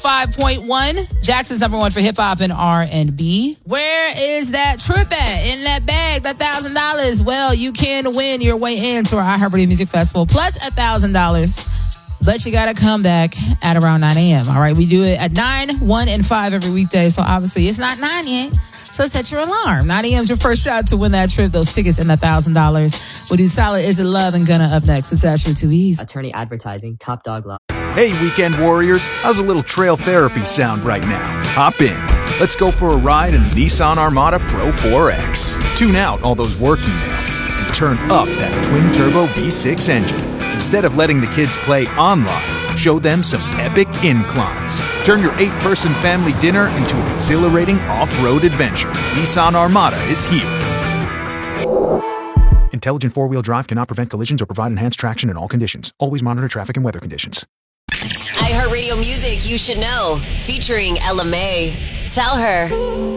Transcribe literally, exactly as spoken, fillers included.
five point one, Jackson's number one for hip-hop and R and B. Where is that trip at? In that bag, that one thousand dollars. Well, you can win your way into our iHeartRadio Music Festival, plus one thousand dollars. But you got to come back at around nine a.m., all right? We do it at nine, one, and five every weekday, so obviously it's not nine yet. So set your alarm. nine a.m. is your first shot to win that trip, those tickets, and the one thousand dollars. We'll do Solid, Is It Love, and Gunna up next. It's actually too easy. Attorney Advertising, Top Dog Law. Hey, weekend warriors. How's a little trail therapy sound right now? Hop in. Let's go for a ride in the Nissan Armada Pro four X. Tune out all those work emails and turn up that twin-turbo V six engine. Instead of letting the kids play online, show them some epic inclines. Turn your eight-person family dinner into an exhilarating off-road adventure. Nissan Armada is here. Intelligent four-wheel drive cannot prevent collisions or provide enhanced traction in all conditions. Always monitor traffic and weather conditions. iHeartRadio Music You Should Know, featuring Ella May. Tell her.